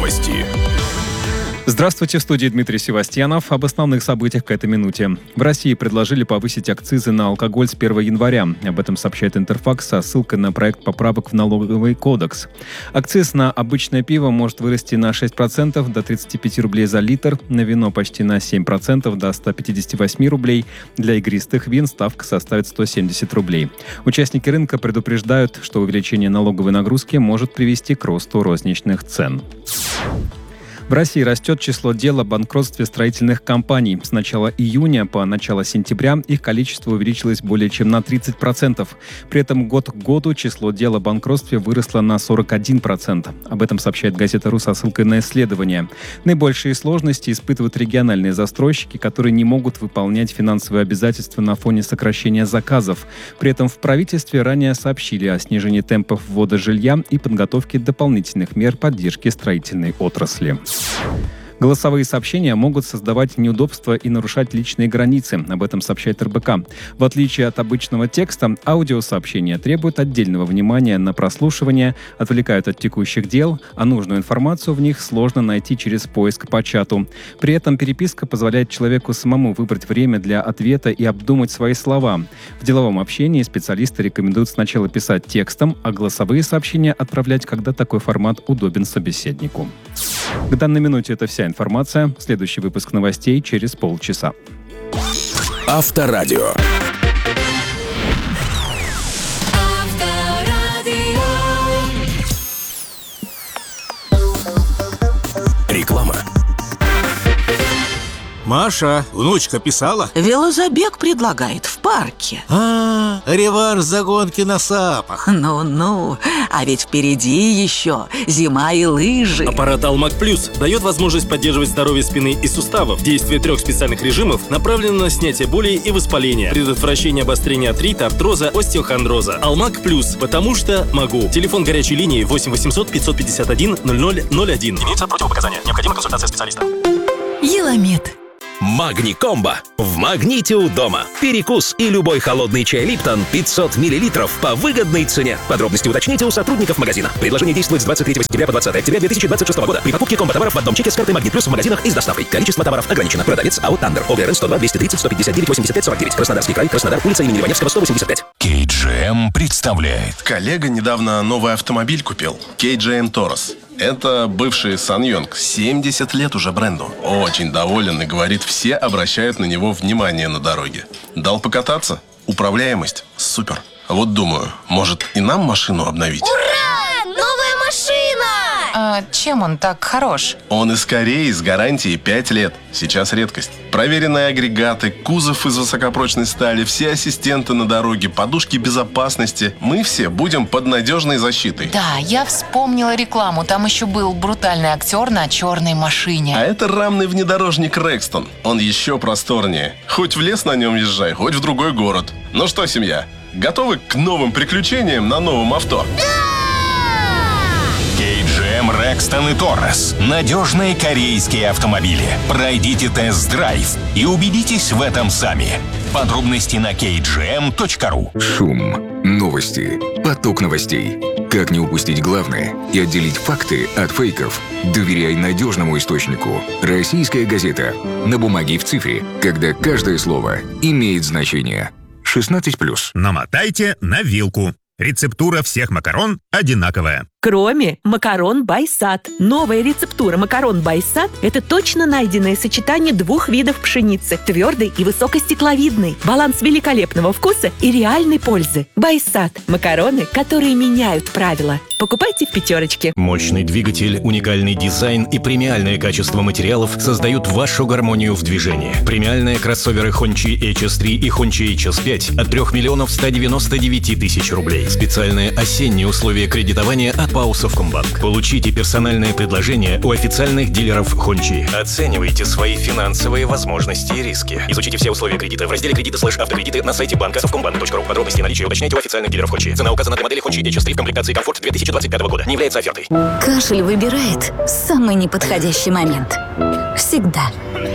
Новости. Здравствуйте, в студии Дмитрий Севастьянов. Об основных событиях к этой минуте. В России предложили повысить акцизы на алкоголь с 1 января. Об этом сообщает Интерфакс со ссылкой на проект поправок в налоговый кодекс. Акциз на обычное пиво может вырасти на 6% до 35 рублей за литр, на вино почти на 7% до 158 рублей. Для игристых вин ставка составит 170 рублей. Участники рынка предупреждают, что увеличение налоговой нагрузки может привести к росту розничных цен. В России растет число дел о банкротстве строительных компаний. С начала июня по начало сентября их количество увеличилось более чем на 30%. При этом год к году число дел о банкротстве выросло на 41%. Об этом сообщает газета «РУ» со ссылкой на исследование. Наибольшие сложности испытывают региональные застройщики, которые не могут выполнять финансовые обязательства на фоне сокращения заказов. При этом в правительстве ранее сообщили о снижении темпов ввода жилья и подготовке дополнительных мер поддержки строительной отрасли. Голосовые сообщения могут создавать неудобства и нарушать личные границы. Об этом сообщает РБК. В отличие от обычного текста, аудиосообщения требуют отдельного внимания на прослушивание, отвлекают от текущих дел, а нужную информацию в них сложно найти через поиск по чату. При этом переписка позволяет человеку самому выбрать время для ответа и обдумать свои слова. В деловом общении специалисты рекомендуют сначала писать текстом, а голосовые сообщения отправлять, когда такой формат удобен собеседнику. К данной минуте это вся информация. Следующий выпуск новостей через полчаса. Авторадио. Реклама. Маша, внучка писала? Велозабег предлагает в парке. Реванш за гонки на сапах. Ну, а ведь впереди еще зима и лыжи. Аппарат Алмак Плюс дает возможность поддерживать здоровье спины и суставов. Действие 3 специальных режимов направлено на снятие боли и воспаления, предотвращение обострения артрита, артроза, остеохондроза. Алмак Плюс, потому что могу. Телефон горячей линии 8 800 551 0001. Имеются противопоказания. Необходима консультация специалиста. Еламед. Магни Комбо. В магните у дома. Перекус и любой холодный чай Липтон 500 мл по выгодной цене. Подробности уточните у сотрудников магазина. Предложение действует с 23 сентября по 20 октября 2026 года. При покупке комбо-товаров в одном чеке с картой Магнит Плюс в магазинах и с доставкой. Количество товаров ограничено. Продавец АО «Тандер». ОГРН 102 230 159 85 49. Краснодарский край. Краснодар. Улица имени Ливаневского, 185. KGM представляет. Коллега недавно новый автомобиль купил. KGM Taurus. Это бывший Саньонг. 70 лет уже бренду. Очень доволен и говорит, все обращают на него внимание на дороге. Дал покататься? Управляемость? Супер. Вот думаю, может и нам машину обновить? Ура! Новая машина! Чем он так хорош? Он из Кореи с гарантией 5 лет. Сейчас редкость. Проверенные агрегаты, кузов из высокопрочной стали, все ассистенты на дороге, подушки безопасности. Мы все будем под надежной защитой. Да, я вспомнила рекламу. Там еще был брутальный актер на черной машине. А это рамный внедорожник Рекстон. Он еще просторнее. Хоть в лес на нем езжай, хоть в другой город. Ну что, семья, готовы к новым приключениям на новом авто? KGM Рекстон и Торрес. Надежные корейские автомобили. Пройдите тест-драйв и убедитесь в этом сами. Подробности на kgm.ru. Шум. Новости. Поток новостей. Как не упустить главное и отделить факты от фейков? Доверяй надежному источнику. Российская газета. На бумаге и в цифре. Когда каждое слово имеет значение. 16+. Намотайте на вилку. Рецептура всех макарон одинаковая. Кроме макарон Байсад. Новая рецептура макарон Байсад – это точно найденное сочетание 2 видов пшеницы – твердой и высокостекловидной. Баланс великолепного вкуса и реальной пользы. Байсад – макароны, которые меняют правила. Покупайте в пятерочке. Мощный двигатель, уникальный дизайн и премиальное качество материалов создают вашу гармонию в движении. Премиальные кроссоверы Hongqi HS3 и Hongqi HS5 от 3 199 000 рублей. Специальные осенние условия кредитования от ПАО «Совкомбанк». Получите персональное предложение у официальных дилеров Hongqi. Оценивайте свои финансовые возможности и риски. Изучите все условия кредита в разделе «Кредиты/автокредиты» на сайте банка совкомбанк.ру. Подробности наличия уточняйте у официальных дилеров Hongqi. Цена указана для модели Hongqi HS3 в комплектации «Комфорт» 2025 года. Не является офертой. Кашель выбирает самый неподходящий момент. Всегда.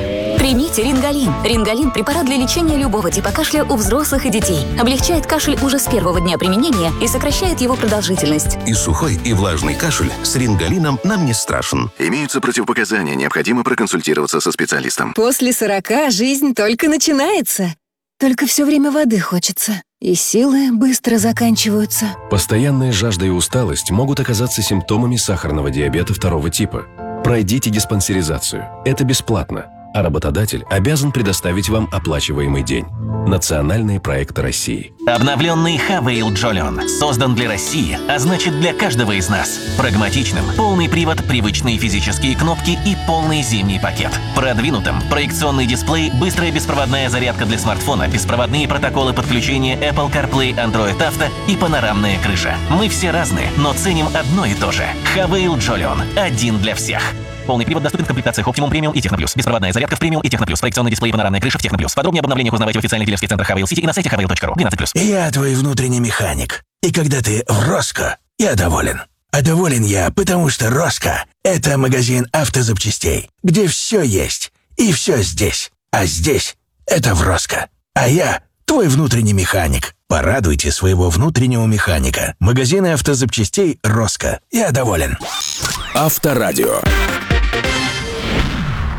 Примите Рингалин. Рингалин – препарат для лечения любого типа кашля у взрослых и детей. Облегчает кашель уже с первого дня применения и сокращает его продолжительность. И сухой, и влажный кашель с Рингалином нам не страшен. Имеются противопоказания, необходимо проконсультироваться со специалистом. После 40 жизнь только начинается. Только все время воды хочется. И силы быстро заканчиваются. Постоянная жажда и усталость могут оказаться симптомами сахарного диабета 2 типа. Пройдите диспансеризацию. Это бесплатно. А работодатель обязан предоставить вам оплачиваемый день. Национальные проекты России. Обновленный Хавейл Джолион создан для России, а значит для каждого из нас. Прагматичным, полный привод, привычные физические кнопки и полный зимний пакет. Продвинутым проекционный дисплей, быстрая беспроводная зарядка для смартфона, беспроводные протоколы подключения Apple CarPlay, Android Auto и панорамная крыша. Мы все разные, но ценим одно и то же. Хавейл Джолион. Один для всех. Полный привод доступен в комплектациях Optimum Premium и Техно Плюс. Беспроводная зарядка в Premium и Техно Плюс. Проекционный дисплей и панорамная крыша в Техно Плюс. Подробнее об обновлениях узнавайте в официальных дилерских центрах Хавейл Сити и на сайте haveil.ru. 12+. Я твой внутренний механик. И когда ты в Роско, я доволен. А доволен я, потому что Роско – это магазин автозапчастей, где все есть и все здесь. А здесь – это в Роско. А я твой внутренний механик. Порадуйте своего внутреннего механика. Магазины автозапчастей Роско. Я доволен. Авторадио.